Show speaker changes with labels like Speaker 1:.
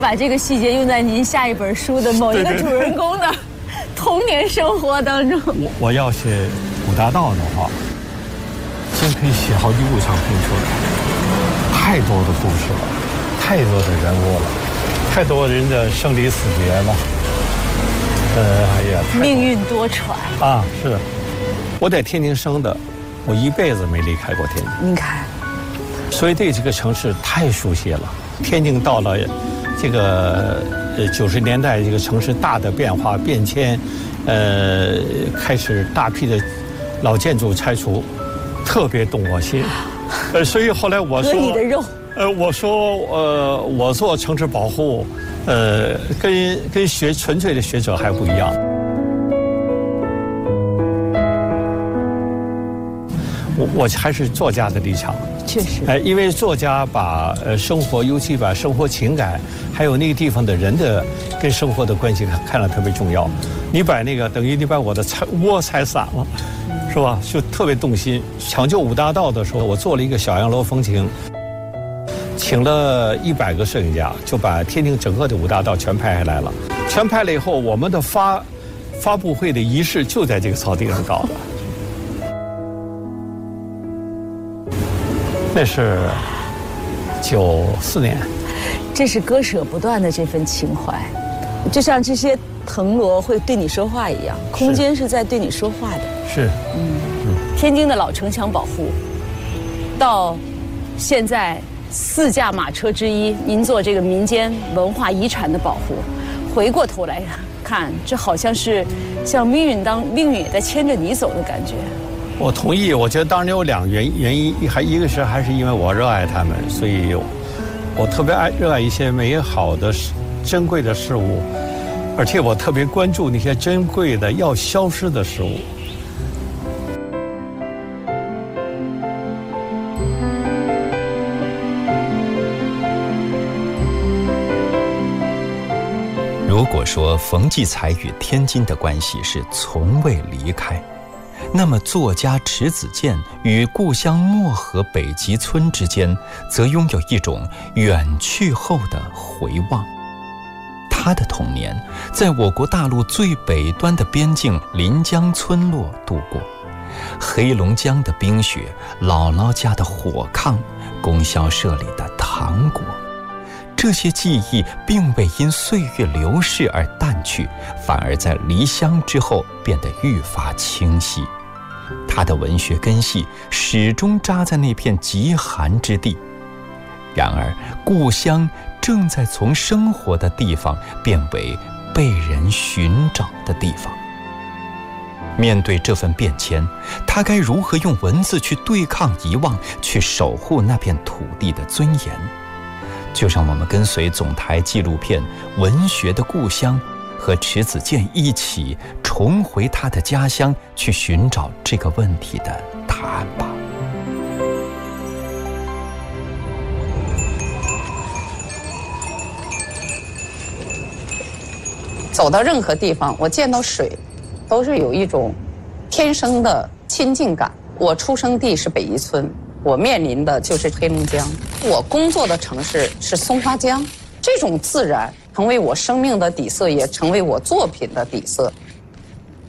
Speaker 1: 把这个细节用在您下一本书的某一个主人公的童年生活当中。
Speaker 2: 我要写五大道的话，真可以写好几部长篇出来，太多的故事了，太多的人物了，太多人的生离死别了。哎呀，
Speaker 1: 命运多舛
Speaker 2: 啊！是，我在天津生的，我一辈子没离开过天津。
Speaker 1: 您看，
Speaker 2: 所以对这个城市太熟悉了。天津到了这个90年代，这个城市大的变化变迁，开始大批的老建筑拆除，特别动我心。所以后来我说，
Speaker 1: 割你的肉。
Speaker 2: 我说我做城市保护，跟纯粹的学者还不一样。我还是作家的立场。
Speaker 1: 确实，
Speaker 2: 因为作家把生活，尤其把生活情感，还有那个地方的人的跟生活的关系看得特别重要。你把那个等于你把我的窝拆散了，是吧？就特别动心。抢救五大道的时候，我做了一个小洋楼风情，请了100个摄影家，就把天津整个的五大道全拍下来了。全拍了以后，我们的发布会的仪式就在这个草地上搞的。那是94年，
Speaker 1: 这是割舍不断的这份情怀，就像这些藤萝会对你说话一样，空间是在对你说话的。
Speaker 2: 是，
Speaker 1: 天津的老城墙保护，到现在4驾马车之一，您做这个民间文化遗产的保护，回过头来看，这好像是像命运也在牵着你走的感觉。
Speaker 2: 我同意，我觉得当然有2个原因，一个是还是因为我热爱他们，所以我特别热爱一些美好的、珍贵的事物，而且我特别关注那些珍贵的要消失的事物。
Speaker 3: 如果说冯骥才与天津的关系是从未离开，那么作家迟子建与故乡漠河北极村之间则拥有一种远去后的回望。他的童年在我国大陆最北端的边境临江村落度过，黑龙江的冰雪，姥姥家的火炕，供销社里的糖果，这些记忆并未因岁月流逝而淡去，反而在离乡之后变得愈发清晰。他的文学根系始终扎在那片极寒之地，然而故乡正在从生活的地方变为被人寻找的地方。面对这份变迁，他该如何用文字去对抗遗忘，去守护那片土地的尊严？就让我们跟随总台纪录片《文学的故乡》，和迟子建一起重回他的家乡，去寻找这个问题的答案吧。
Speaker 4: 走到任何地方，我见到水，都是有一种天生的亲近感。我出生地是北宜村，我面临的就是黑龙江，我工作的城市是松花江。这种自然成为我生命的底色，也成为我作品的底色。